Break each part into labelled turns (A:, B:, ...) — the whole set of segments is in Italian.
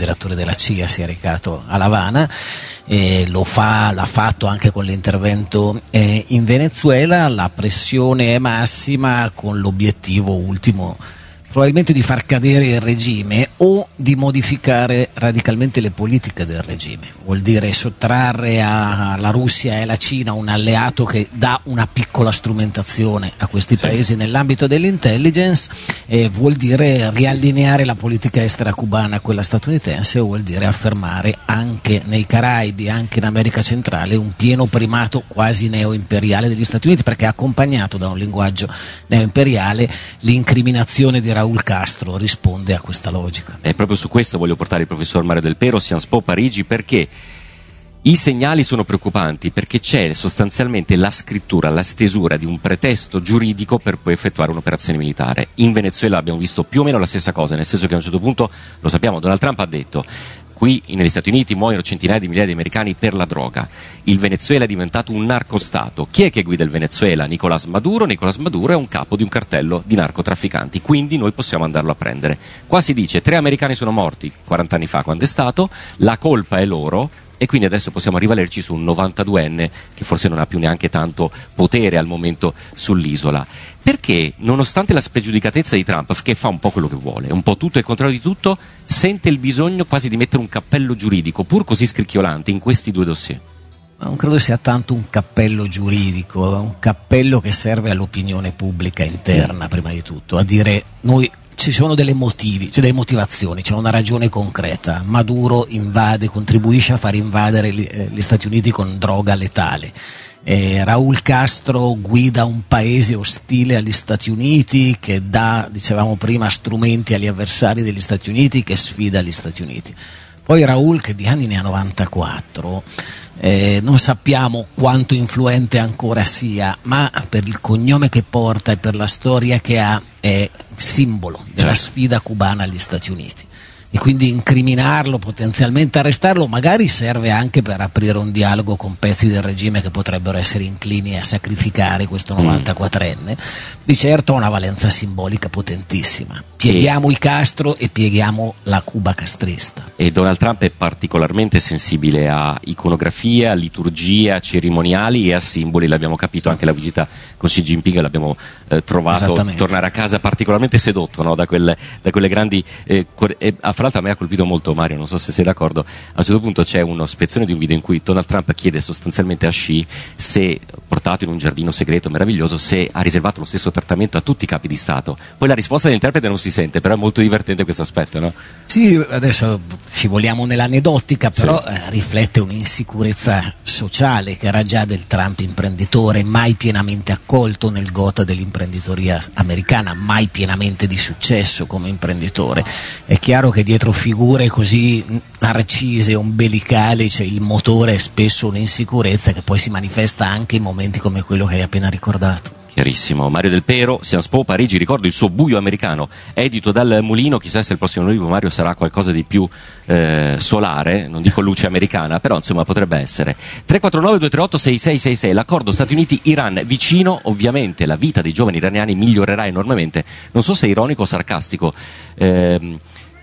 A: direttore della CIA, si è recato a La Habana, l'ha fatto anche con l'intervento in Venezuela. La pressione è massima, con l'obiettivo ultimo probabilmente di far cadere il regime o di modificare radicalmente le politiche del regime. Vuol dire sottrarre alla Russia e alla Cina un alleato che dà una piccola strumentazione a questi paesi nell'ambito dell'intelligence, vuol dire riallineare la politica estera cubana a quella statunitense, o vuol dire affermare anche nei Caraibi, anche in America centrale, un pieno primato quasi neoimperiale degli Stati Uniti, perché è accompagnato da un linguaggio neoimperiale. L'incriminazione di Raúl Castro risponde a questa logica.
B: E proprio su questo voglio portare il professor Mario Del Pero, Sciences Po Parigi, perché i segnali sono preoccupanti, perché c'è sostanzialmente la scrittura, la stesura di un pretesto giuridico per poi effettuare un'operazione militare. In Venezuela abbiamo visto più o meno la stessa cosa, nel senso che a un certo punto, lo sappiamo, Donald Trump ha detto: qui negli Stati Uniti muoiono centinaia di migliaia di americani per la droga. Il Venezuela è diventato un narcostato. Chi è che guida il Venezuela? Nicolás Maduro. Nicolás Maduro è un capo di un cartello di narcotrafficanti, quindi noi possiamo andarlo a prendere. Qua si dice 3 americani sono morti 40 anni fa, quando è stato, la colpa è loro, e quindi adesso possiamo rivalerci su un 92enne che forse non ha più neanche tanto potere al momento sull'isola. Perché, nonostante la spregiudicatezza di Trump, che fa un po' quello che vuole, un po' tutto e il contrario di tutto, sente il bisogno quasi di mettere un cappello giuridico, pur così scricchiolante, in questi 2 dossier?
A: Non credo sia tanto un cappello giuridico, è un cappello che serve all'opinione pubblica interna, prima di tutto, a dire: noi ci sono delle motivazioni, c'è una ragione concreta. Maduro contribuisce a far invadere gli Stati Uniti con droga letale. Raúl Castro guida un paese ostile agli Stati Uniti, che dà, dicevamo prima, strumenti agli avversari degli Stati Uniti, che sfida gli Stati Uniti. Poi Raúl, che di anni ne ha 94, non sappiamo quanto influente ancora sia, ma per il cognome che porta e per la storia che ha è simbolo della sfida cubana agli Stati Uniti. E quindi incriminarlo, potenzialmente arrestarlo, magari serve anche per aprire un dialogo con pezzi del regime che potrebbero essere inclini a sacrificare questo 94enne. Di certo ha una valenza simbolica potentissima. Pieghiamo i Castro e pieghiamo la Cuba castrista.
B: E Donald Trump è particolarmente sensibile a iconografia, a liturgia, a cerimoniali e a simboli. L'abbiamo capito anche la visita con Xi Jinping, l'abbiamo trovato tornare a casa particolarmente sedotto, no? da quelle grandi fra l'altro a me ha colpito molto, Mario, non so se sei d'accordo. A un certo punto c'è una spezzone di un video in cui Donald Trump chiede sostanzialmente a Xi, se portato in un giardino segreto meraviglioso, se ha riservato lo stesso trattamento a tutti i capi di Stato. Poi la risposta dell'interprete non si sente, però è molto divertente questo aspetto, no?
A: Sì, adesso ci vogliamo nell'aneddotica, però riflette un'insicurezza sociale che era già del Trump imprenditore, mai pienamente accolto nel gota dell'imprenditoria americana, mai pienamente di successo come imprenditore. È chiaro che dietro figure così narcise, ombelicali, c'è il motore, spesso un'insicurezza che poi si manifesta anche in momenti come quello che hai appena ricordato.
B: Chiarissimo. Mario Del Pero, Sciences Po Parigi, ricordo il suo Buio americano, edito dal Mulino. Chissà se il prossimo libro, Mario, sarà qualcosa di più solare, non dico luce americana, però insomma potrebbe essere. 349-238-6666, l'accordo Stati Uniti-Iran, vicino, ovviamente la vita dei giovani iraniani migliorerà enormemente. Non so se è ironico o sarcastico il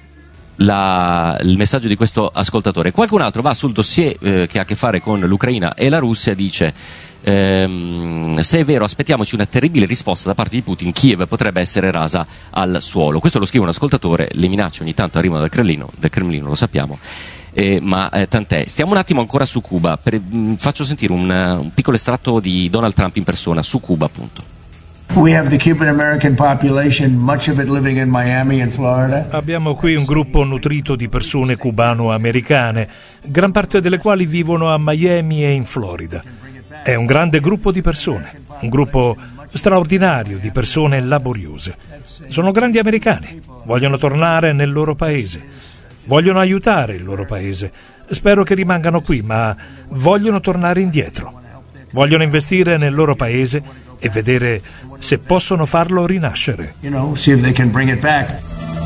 B: messaggio di questo ascoltatore. Qualcun altro va sul dossier che ha a che fare con l'Ucraina e la Russia, dice: se è vero, aspettiamoci una terribile risposta da parte di Putin, Kiev potrebbe essere rasa al suolo. Questo lo scrive un ascoltatore, le minacce ogni tanto arrivano dal Cremlino, lo sappiamo, ma tant'è. Stiamo un attimo ancora su Cuba, faccio sentire un piccolo estratto di Donald Trump in persona su Cuba, appunto.
C: We have the Cuban American population, much of it living in Miami and Florida.
D: Abbiamo qui un gruppo nutrito di persone cubano-americane, gran parte delle quali vivono a Miami e in Florida. È un grande gruppo di persone, un gruppo straordinario di persone laboriose. Sono grandi americani, vogliono tornare nel loro paese, vogliono aiutare il loro paese. Spero che rimangano qui, ma vogliono tornare indietro. Vogliono investire nel loro paese e vedere se possono farlo rinascere.
C: See if they can bring it back.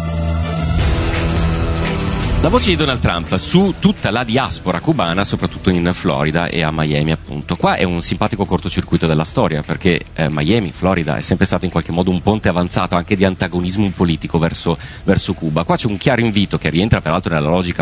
B: La voce di Donald Trump su tutta la diaspora cubana, soprattutto in Florida e a Miami, appunto. Qua è un simpatico cortocircuito della storia, perché Miami, Florida, è sempre stato in qualche modo un ponte avanzato anche di antagonismo politico verso Cuba. Qua c'è un chiaro invito che rientra peraltro nella logica